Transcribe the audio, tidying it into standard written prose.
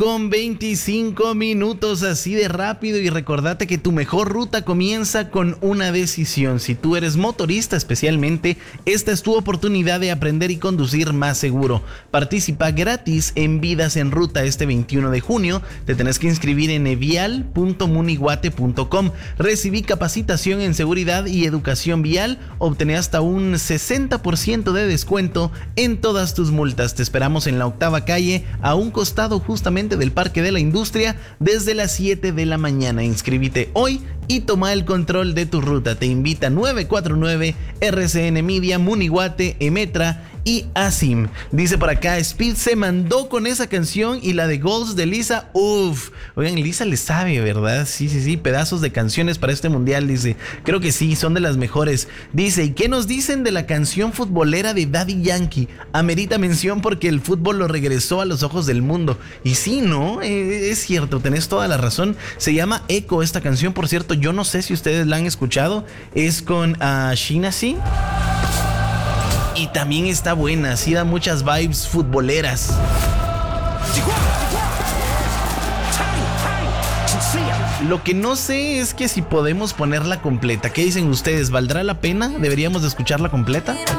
con 25 minutos, así de rápido. Y recordate que tu mejor ruta comienza con una decisión. Si tú eres motorista especialmente, esta es tu oportunidad de aprender y conducir más seguro. Participa gratis en Vidas en Ruta este 21 de junio. Te tenés que inscribir en evial.muniguate.com. Recibí capacitación en seguridad y educación vial. Obtené hasta un 60% de descuento en todas tus multas. Te esperamos en la 8ª calle, a un costado justamente del Parque de la Industria, desde las 7 de la mañana. Inscríbete hoy y toma el control de tu ruta. Te invita 949, RCN Media, Muniguate, Emetra y Asim. Dice por acá, Speed se mandó con esa canción y la de Goals de Lisa. Oigan, Lisa le sabe, ¿verdad? Sí, pedazos de canciones para este mundial, dice. Creo que sí, son de las mejores. Dice, ¿y qué nos dicen de la canción futbolera de Daddy Yankee? Amerita mención porque el fútbol lo regresó a los ojos del mundo. Y sí, ¿no? Es cierto, tenés toda la razón. Se llama Echo esta canción, por cierto. Yo no sé si ustedes la han escuchado. Es con Shinasi. Y también está buena, sí da muchas vibes futboleras. Lo que no sé es que si podemos ponerla completa. ¿Qué dicen ustedes? ¿Valdrá la pena? ¿Deberíamos de escucharla completa?